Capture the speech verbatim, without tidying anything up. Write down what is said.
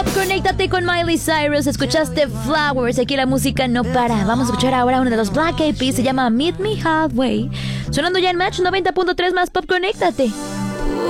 Pop Conéctate con Miley Cyrus. Escuchaste Flowers. Aquí la música no para. Vamos a escuchar ahora uno de los Black Eyed Peas. Se llama Meet Me Halfway. Sonando ya en Match noventa punto tres más Pop Conéctate.